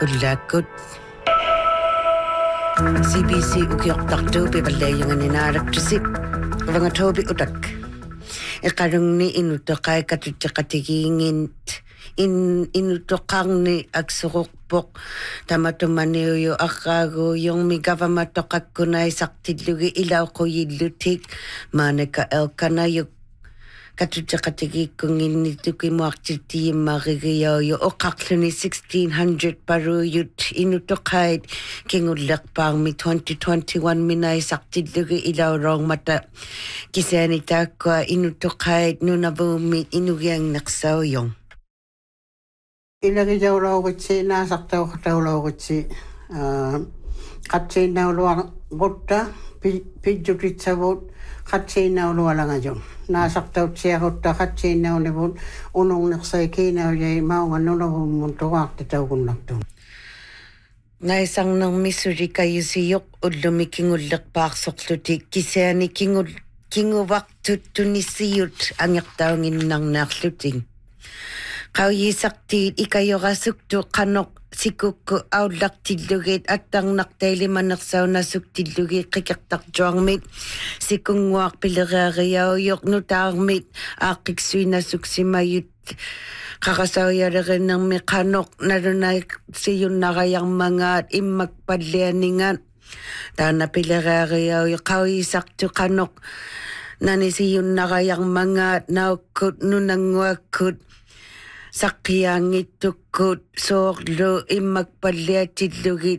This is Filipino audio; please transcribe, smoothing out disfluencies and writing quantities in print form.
ullaakkut CBC ukiortartuupi pallaayungan inaalaktusip avangatuupi utak iqalungni inutoqaikatuttiqatigiingint inutoqarni aksuruqpoq tamatumaniuyu aqraaguuyungmi gavamatoqakkunaisartillugi ilauquyillutik maanaka elkanayuk katutaqatigiikkunginnitukimuartittiimmaarigiauyu oqarluni 1600 paruyut inutoqait kingullerpaarmi 2021 minaisartillugi ilauroormata kisaanitaakkua inutoqait nunavuummi inugiangneqsauyung ilagijaulauritsi naasartauqataulauritsi qatsiinnauluarutta pijjutitsavut qatsiinnaulualangajun naasartautsiarutta qatsiinnaunivut unungnersaikiinaujai maunganunavummun tuqaartataugunnartun ngaisarnermissulikayusiyoq ullumi kingullerpaarsorlutik kisaani kinguvartut tunissiyut angertaunginnarnaarluting qauyisartiit ikajorasuktu qanoq sikukku aullartillugit attarnartailimanersaunasuktillugi qikertartuarmit sikunguarpilereariauyoq nutaarmit aaqqiksuinasuksimayut qarasauyalerernermi qanoq nalunaik siyunnarayarmangaat immakpallianingaat taanapilereariauyo qauyisartu qanoq nanisiyunnarayarmangaat naukkut nunanguakkut saqiaangittukkut soorlu immakpalliatillugit